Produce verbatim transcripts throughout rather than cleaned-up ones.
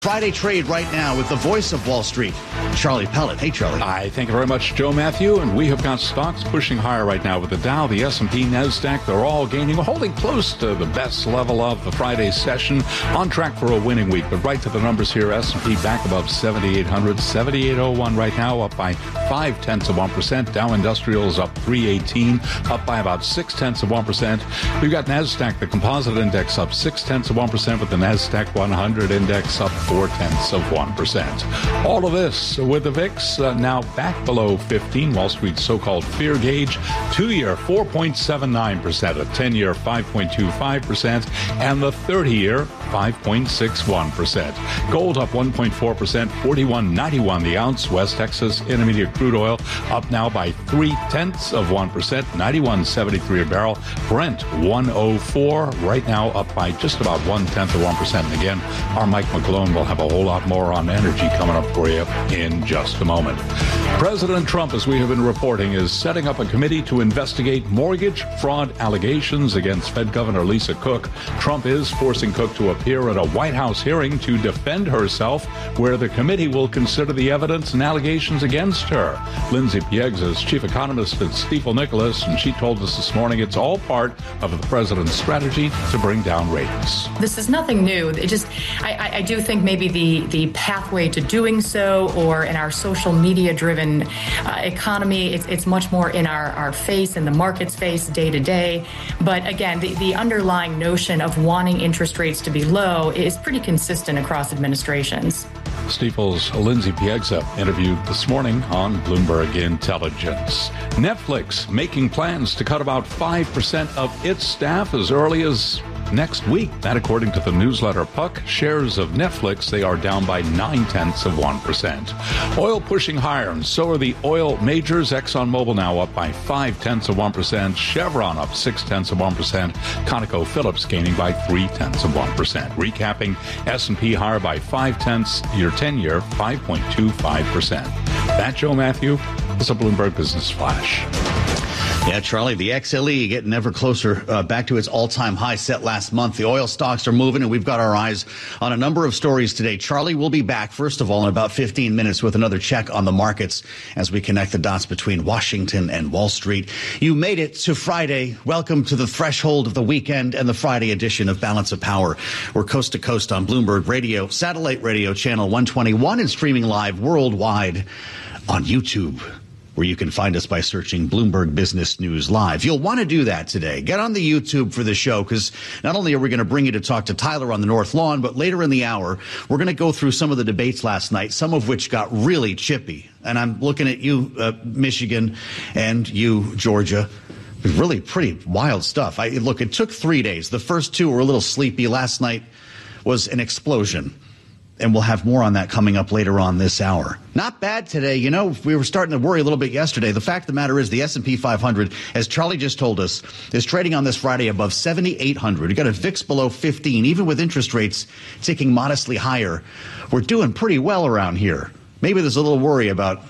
Friday trade right now with the voice of Wall Street, Charlie Pellet. Hey, Charlie. Hi, thank you very much, Joe Matthew. And we have got stocks pushing higher right now with the Dow, the S and P, NASDAQ. They're all gaining, holding close to the best level of the Friday session. On track for a winning week. But right to the numbers here, S and P back above seventy-eight hundred, seventy-eight oh one right now, up by five tenths of one percent. Dow Industrials up three eighteen, up by about six tenths of one percent. We've got NASDAQ, the composite index, up six tenths of one percent, with the NASDAQ one hundred index up four tenths of one percent. All of this with the V I X uh, now back below fifteen. Wall Street's so-called fear gauge, two-year four point seven nine percent, a ten-year five point two five percent, and the thirty-year five point six one percent. Gold up one point four percent, forty-one ninety-one the ounce. West Texas Intermediate crude oil up now by three tenths of one percent, ninety-one seventy-three a barrel. Brent one oh four right now, up by just about one tenth of one percent. And again, our Mike McGlone will have a whole lot more on energy coming up for you in just a moment. President Trump, as we have been reporting, is setting up a committee to investigate mortgage fraud allegations against Fed Governor Lisa Cook. Trump is forcing Cook to appear at a White House hearing to defend herself, where the committee will consider the evidence and allegations against her. Lindsay Pieggs is chief economist at Stifel Nicolaus, and she told us this morning it's all part of the president's strategy to bring down rates. This is nothing new. It just, I, I do think maybe the, the pathway to doing so, or in our social media driven uh, economy, it's, it's much more in our, our face and the market's face day to day. But again, the, the underlying notion of wanting interest rates to be low is pretty consistent across administrations. Stifel's Lindsay Pieggs interviewed this morning on Bloomberg Intelligence. Netflix making plans to cut about five percent of its staff as early as next week. That according to the newsletter Puck. Shares of Netflix, they are down by nine tenths of one percent. Oil pushing higher, and so are the oil majors. ExxonMobil now up by five tenths of one percent. Chevron up six tenths of one percent. ConocoPhillips gaining by three tenths of one percent. Recapping, S and P higher by five tenths. Your ten-year five point two five percent. That, Joe Matthew, is a Bloomberg Business Flash. Yeah, Charlie, the X L E getting ever closer uh, back to its all-time high set last month. The oil stocks are moving, and we've got our eyes on a number of stories today. Charlie will be back, first of all, in about fifteen minutes with another check on the markets as we connect the dots between Washington and Wall Street. You made it to Friday. Welcome to the threshold of the weekend and the Friday edition of Balance of Power. We're coast to coast on Bloomberg Radio, satellite radio channel one twenty-one, and streaming live worldwide on YouTube, where you can find us by searching Bloomberg Business News Live. You'll want to do that today. Get on the YouTube for the show, because not only are we going to bring you to talk to Tyler on the North Lawn, but later in the hour, we're going to go through some of the debates last night, some of which got really chippy. And I'm looking at you, uh, Michigan, and you, Georgia. Really pretty wild stuff. I, look, it took three days. The first two were a little sleepy. Last night was an explosion. And we'll have more on that coming up later on this hour. Not bad today. You know, we were starting to worry a little bit yesterday. The fact of the matter is the S and P five hundred, as Charlie just told us, is trading on this Friday above seventy-eight hundred. You got a V I X below fifteen, even with interest rates ticking modestly higher. We're doing pretty well around here. Maybe there's a little worry about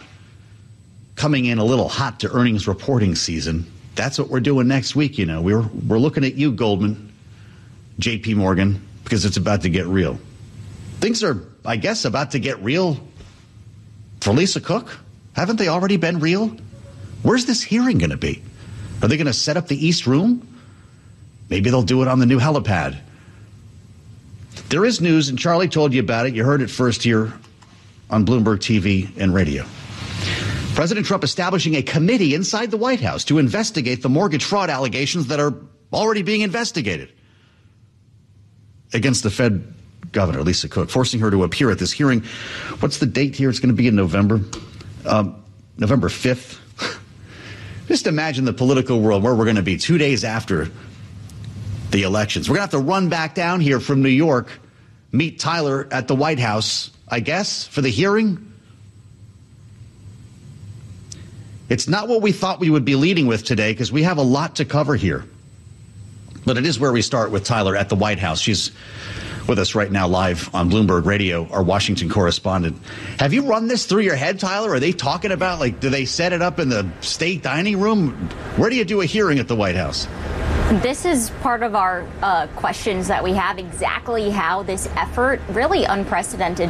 coming in a little hot to earnings reporting season. That's what we're doing next week, you know. We're, we're looking at you, Goldman, J P Morgan, because it's about to get real. Things are, I guess, about to get real for Lisa Cook. Haven't they already been real? Where's this hearing going to be? Are they going to set up the East Room? Maybe they'll do it on the new helipad. There is news, and Charlie told you about it. You heard it first here on Bloomberg T V and radio. President Trump establishing a committee inside the White House to investigate the mortgage fraud allegations that are already being investigated against the Fed Governor Lisa Cook, forcing her to appear at this hearing. What's the date here? It's going to be in November, um, November fifth. Just imagine the political world where we're going to be two days after the elections. We're going to have to run back down here from New York, meet Tyler at the White House, I guess, for the hearing. It's not what we thought we would be leading with today, because we have a lot to cover here. But it is where we start with Tyler at the White House. She's with us right now live on Bloomberg Radio, our Washington correspondent. Have you run this through your head, Tyler? Are they talking about, like, do they set it up in the state dining room? Where do you do a hearing at the White House? This is part of our uh, questions that we have, exactly how this effort, really unprecedented